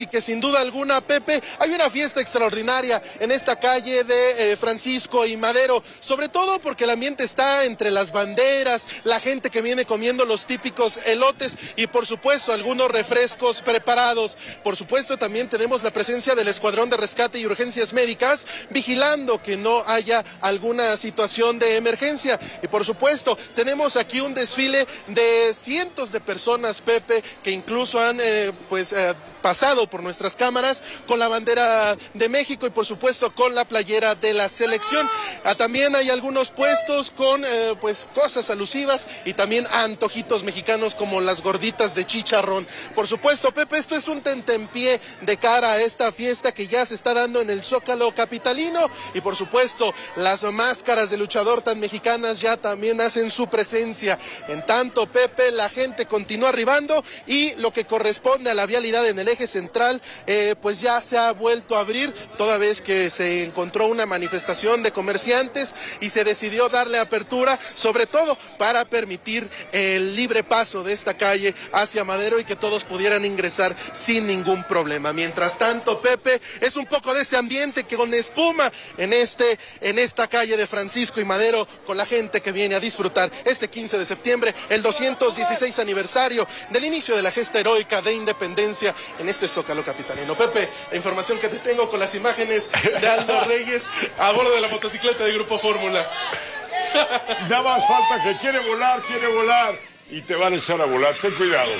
que sin duda alguna, Pepe, hay una fiesta extraordinaria en esta calle de Francisco y Madero, sobre todo porque el ambiente está entre las banderas, la gente que viene comiendo los típicos elotes y por supuesto algunos refrescos preparados. Por supuesto también tenemos la presencia del Escuadrón de Rescate y Urgencias Médicas vigilando que no haya alguna situación de emergencia. Y por supuesto tenemos aquí un desfile de cientos de personas, Pepe, que incluso han pasado por nuestras cámaras con la bandera de México y por supuesto con la playera de la selección. También hay algunos puestos con cosas alusivas y también antojitos mexicanos como las gorditas de chicharrón. Por supuesto, Pepe, esto es un tentempié de cara a esta fiesta que ya se está dando en el Zócalo capitalino y por supuesto las máscaras de luchador tan mexicanas ya también hacen su presencia. En tanto, Pepe, la gente continúa arribando y lo que corresponde a la vialidad en el eje central pues ya se ha vuelto a abrir toda vez que se encontró una manifestación de comerciantes y se decidió darle apertura, sobre todo para permitir el libre paso de esta calle hacia Madero y que todos pudieran ingresar sin ningún problema. Mientras tanto, Pepe, es un poco de este ambiente que con espuma en esta calle de Francisco y Madero, con la gente que viene a disfrutar este 15 de septiembre, el 216 aniversario del inicio de la gesta heroica de independencia en este Zócalo capitalino. Pepe, la información que te tengo con las imágenes de Aldo Reyes a bordo de la motocicleta de Grupo Fórmula. Nada más falta que quiere volar y te van a echar a volar, ten cuidado.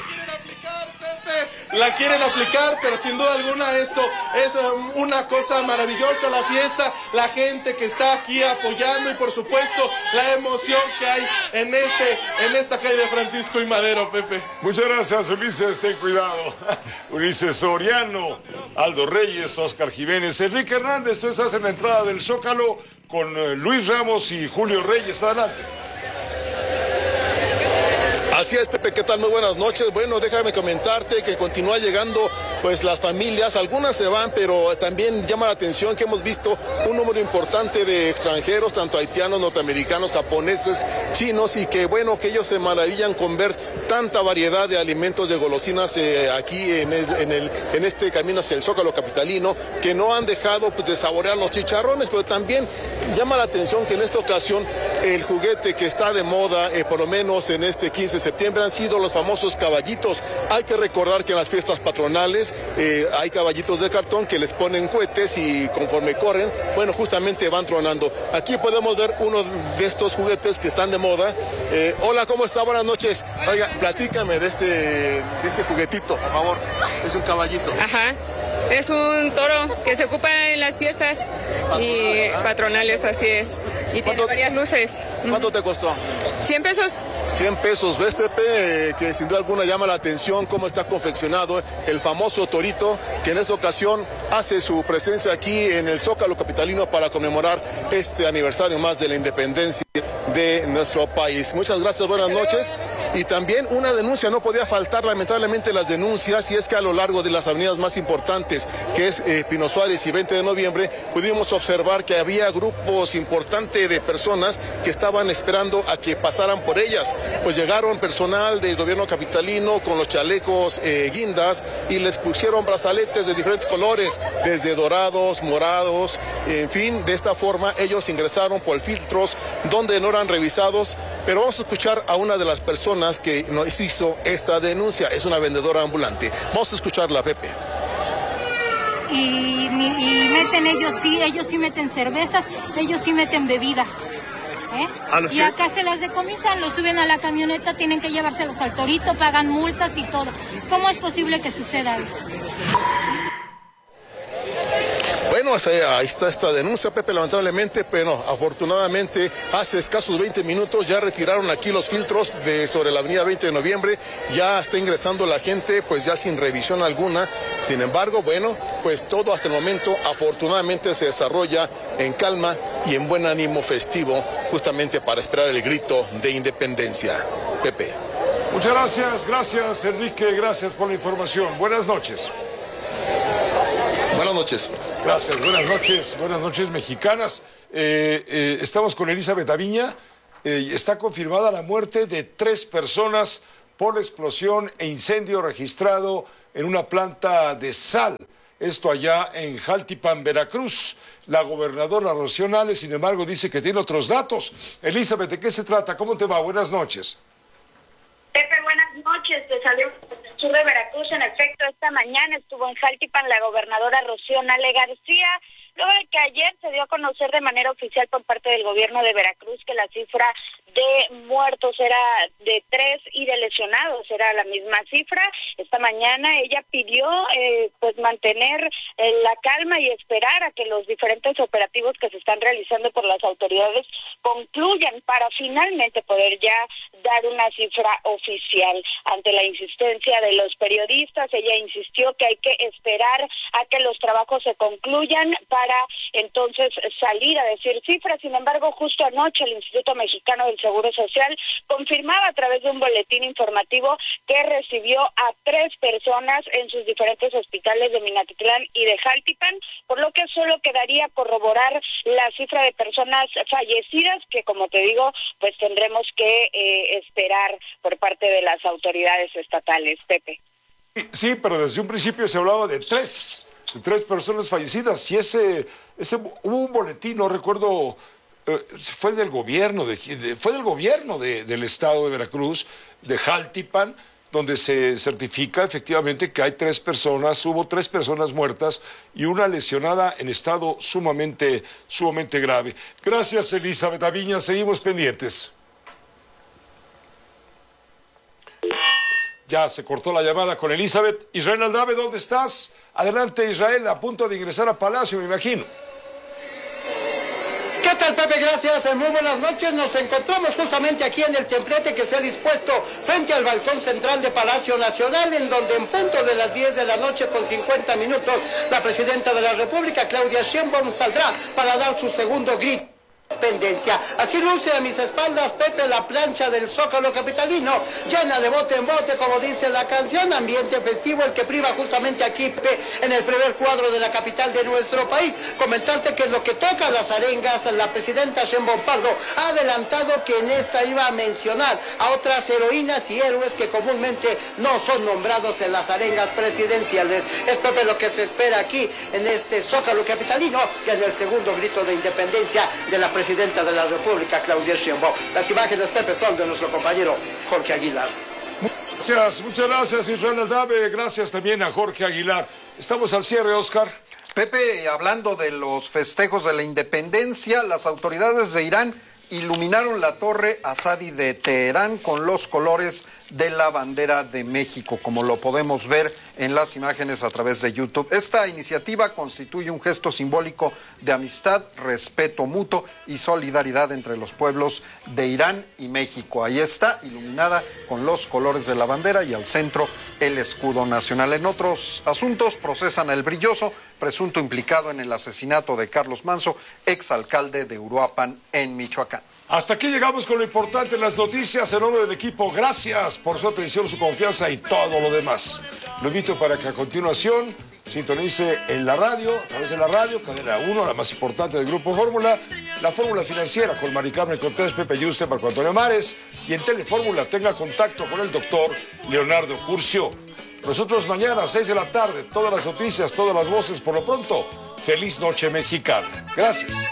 La quieren aplicar, pero sin duda alguna esto es una cosa maravillosa, la fiesta, la gente que está aquí apoyando y por supuesto la emoción que hay en esta calle de Francisco y Madero, Pepe. Muchas gracias, Ulises, ten cuidado. Ulises Soriano, Aldo Reyes, Oscar Jiménez, Enrique Hernández, tú estás en la entrada del Zócalo con Luis Ramos y Julio Reyes, adelante. Así es, Pepe, ¿qué tal? Muy buenas noches. Bueno, déjame comentarte que continúa llegando pues las familias, algunas se van, pero también llama la atención que hemos visto un número importante de extranjeros, tanto haitianos, norteamericanos, japoneses, chinos, y que bueno, que ellos se maravillan con ver tanta variedad de alimentos, de golosinas aquí en este camino hacia el Zócalo capitalino, que no han dejado pues de saborear los chicharrones, pero también llama la atención que en esta ocasión el juguete que está de moda, por lo menos en este 15 de septiembre, han sido los famosos caballitos. Hay que recordar que en las fiestas patronales hay caballitos de cartón que les ponen cohetes y conforme corren, bueno, justamente van tronando. Aquí podemos ver uno de estos juguetes que están de moda. Hola, ¿cómo está? Buenas noches. Oiga, platícame de este juguetito, por favor. Es un caballito. Ajá. Es un toro que se ocupa en las fiestas y patronales, así es. Y tiene varias luces. ¿Cuánto te costó? 100 pesos. 100 pesos. ¿Ves, Pepe? Que sin duda alguna llama la atención cómo está confeccionado el famoso torito, que en esta ocasión hace su presencia aquí en el Zócalo capitalino para conmemorar este aniversario más de la independencia de nuestro país. Muchas gracias, buenas noches. Y también una denuncia, no podía faltar lamentablemente las denuncias, y es que a lo largo de las avenidas más importantes, que es Pino Suárez y 20 de noviembre, pudimos observar que había grupos importantes de personas que estaban esperando a que pasaran por ellas. Pues llegaron personal del gobierno capitalino con los chalecos guindas y les pusieron brazaletes de diferentes colores, desde dorados, morados, en fin, de esta forma ellos ingresaron por filtros donde no eran revisados. Pero vamos a escuchar a una de las personas que nos hizo esta denuncia. Es una vendedora ambulante. Vamos a escucharla, Pepe. Y meten ellos sí meten cervezas, ellos sí meten bebidas. Y acá se las decomisan, los suben a la camioneta, tienen que llevárselos al torito, pagan multas y todo. ¿Cómo es posible que suceda eso? Bueno, ahí está esta denuncia, Pepe, lamentablemente, pero afortunadamente hace escasos 20 minutos ya retiraron aquí los filtros sobre la avenida 20 de noviembre, ya está ingresando la gente, pues ya sin revisión alguna. Sin embargo, bueno, pues todo hasta el momento afortunadamente se desarrolla en calma y en buen ánimo festivo, justamente para esperar el grito de independencia. Pepe. Muchas gracias Enrique, gracias por la información. Buenas noches. Buenas noches. Gracias, buenas noches mexicanas. Estamos con Elizabeth Aviña. Está confirmada la muerte de 3 personas por explosión e incendio registrado en una planta de sal. Esto allá en Jaltipan, Veracruz. La gobernadora Rocío Nale, sin embargo, dice que tiene otros datos. Elizabeth, ¿de qué se trata? ¿Cómo te va? Buenas noches. Pepe, buenas noches. Te saludo desde el sur de Veracruz. En efecto, esta mañana estuvo en Jaltipan la gobernadora Rocío Nale García, luego de que ayer se dio a conocer de manera oficial por parte del gobierno de Veracruz que la cifra de muertos era de 3 y de lesionados era la misma cifra. Esta mañana ella pidió pues mantener la calma y esperar a que los diferentes operativos que se están realizando por las autoridades concluyan para finalmente poder ya dar una cifra oficial. Ante la insistencia de los periodistas, ella insistió que hay que esperar a que los trabajos se concluyan para entonces salir a decir cifras. Sin embargo, justo anoche el Instituto Mexicano del Seguro Social confirmaba a través de un boletín informativo que recibió a 3 personas en sus diferentes hospitales de Minatitlán y de Jaltipan, por lo que solo quedaría corroborar la cifra de personas fallecidas, que como te digo, pues tendremos que esperar por parte de las autoridades estatales, Pepe. Sí, pero desde un principio se hablaba de 3 personas fallecidas, y ese hubo un boletín, no recuerdo, fue del gobierno del estado de Veracruz, de Jaltipan, donde se certifica efectivamente que hay 3 personas, hubo 3 personas muertas y una lesionada en estado sumamente grave. Gracias, Elizabeth Aviña, seguimos pendientes. Ya se cortó la llamada con Elizabeth. Israel Aldave, ¿dónde estás? Adelante, Israel, a punto de ingresar a Palacio, me imagino. ¿Qué tal, Pepe? Gracias. Muy buenas noches. Nos encontramos justamente aquí en el templete que se ha dispuesto frente al balcón central de Palacio Nacional, en donde en punto de las 10 de la noche con 50 minutos, la presidenta de la República, Claudia Sheinbaum, saldrá para dar su segundo grito. Independencia. Así luce a mis espaldas, Pepe, la plancha del Zócalo capitalino, llena de bote en bote, como dice la canción, ambiente festivo, el que priva justamente aquí, Pepe, en el primer cuadro de la capital de nuestro país. Comentarte que lo que toca a las arengas, la presidenta Sheinbaum Pardo ha adelantado que en esta iba a mencionar a otras heroínas y héroes que comúnmente no son nombrados en las arengas presidenciales. Es, Pepe, lo que se espera aquí en este Zócalo capitalino, que es el segundo grito de independencia de la presidenta de la República, Claudia Sheinbaum. Las imágenes, Pepe, son de nuestro compañero Jorge Aguilar. Muchas gracias, Israel Aldave. Gracias también a Jorge Aguilar. Estamos al cierre, Oscar. Pepe, hablando de los festejos de la independencia, las autoridades de Irán iluminaron la torre Azadi de Teherán con los colores de la bandera de México, como lo podemos ver en las imágenes a través de YouTube. Esta iniciativa constituye un gesto simbólico de amistad, respeto mutuo y solidaridad entre los pueblos de Irán y México. Ahí está, iluminada con los colores de la bandera y al centro el escudo nacional. En otros asuntos, procesan al Brilloso, presunto implicado en el asesinato de Carlos Manso, exalcalde de Uruapan, en Michoacán. Hasta aquí llegamos con lo importante en las noticias. En nombre del equipo, gracias por su atención, su confianza y todo lo demás. Lo invito para que a continuación sintonice en la radio, a través de la radio, Cadena 1, la más importante del Grupo Fórmula, la Fórmula Financiera con Mari Carmen Cortés, Pepe Yuste, Marco Antonio Mares, y en Telefórmula tenga contacto con el doctor Leonardo Curcio. Nosotros mañana a 6 de la tarde, todas las noticias, todas las voces. Por lo pronto, feliz noche mexicana. Gracias.